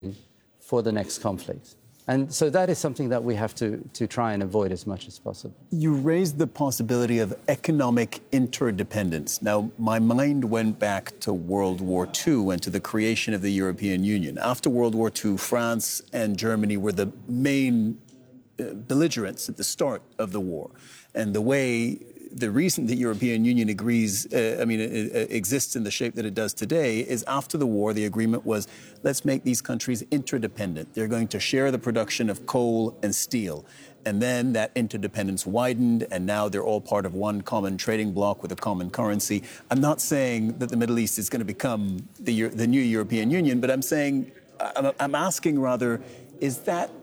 for the next conflict. And so that is something that we have to try and avoid as much as possible. You raised the possibility of economic interdependence. Now, my mind went back to World War II and to the creation of the European Union. After World War II, France and Germany were the main belligerents at the start of the war. And the reason the European Union exists in the shape that it does today is after the war, the agreement was, let's make these countries interdependent. They're going to share the production of coal and steel. And then that interdependence widened, and now they're all part of one common trading bloc with a common currency. I'm not saying that the Middle East is going to become the new European Union, but I'm asking rather, is that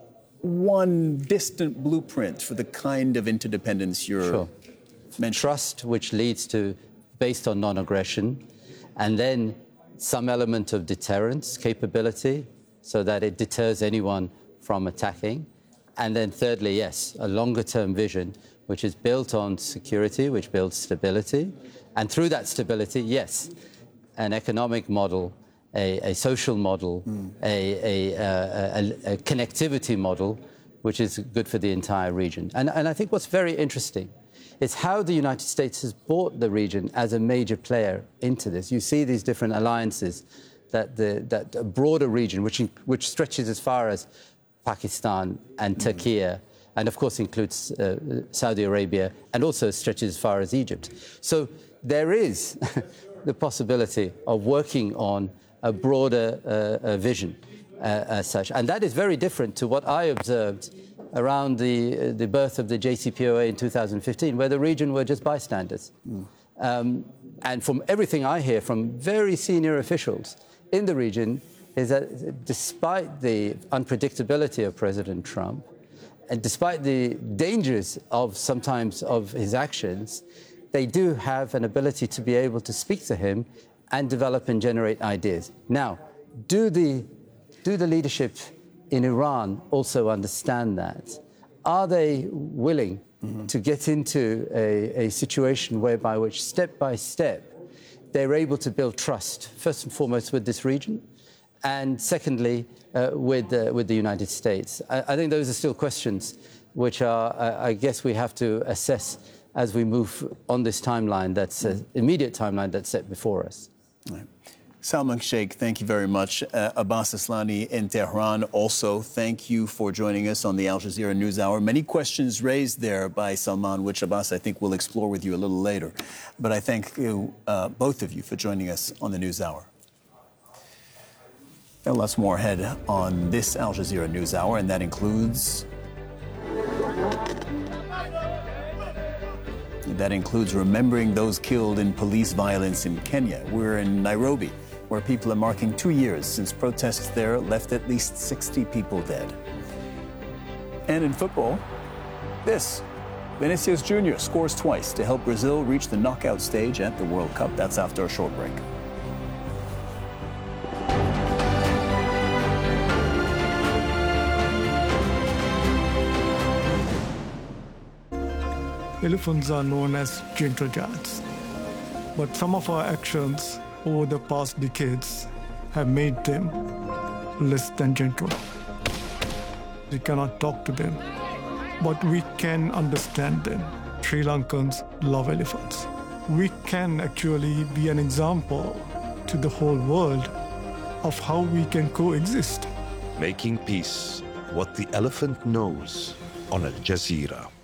one distant blueprint for the kind of interdependence you're mentioning? Trust, which leads to, based on non-aggression, and then some element of deterrence capability so that it deters anyone from attacking. And then thirdly, yes, a longer-term vision, which is built on security, which builds stability. And through that stability, yes, an economic model, a social model, a connectivity model, which is good for the entire region. And I think what's very interesting is how the United States has brought the region as a major player into this. You see these different alliances, that a broader region, which stretches as far as Pakistan and Turkey, and of course includes Saudi Arabia, and also stretches as far as Egypt. So there is the possibility of working on a broader vision as such. And that is very different to what I observed around the birth of the JCPOA in 2015, where the region were just bystanders. And from everything I hear from very senior officials in the region is that despite the unpredictability of President Trump, and despite the dangers of sometimes of his actions, they do have an ability to be able to speak to him and develop and generate ideas. Now, do the leadership in Iran also understand that? Are they willing to get into a situation whereby which step by step they're able to build trust, first and foremost with this region, and secondly with the United States? I think those are still questions which are, I guess, we have to assess as we move on this timeline, that's an immediate timeline that's set before us. Right. Salman Sheikh, thank you very much. Abbas Aslani in Tehran, also, thank you for joining us on the Al Jazeera NewsHour. Many questions raised there by Salman, which Abbas, I think, will explore with you a little later. But I thank you, both of you, for joining us on the NewsHour. Now, lots more ahead on this Al Jazeera NewsHour, and that includes remembering those killed in police violence in Kenya. We're in Nairobi, where people are marking 2 years since protests there left at least 60 people dead. And in football, Vinicius Jr. scores twice to help Brazil reach the knockout stage at the World Cup. That's after a short break. Elephants are known as gentle giants, but some of our actions over the past decades have made them less than gentle. We cannot talk to them, but we can understand them. Sri Lankans love elephants. We can actually be an example to the whole world of how we can coexist. Making peace, what the elephant knows, on Al Jazeera.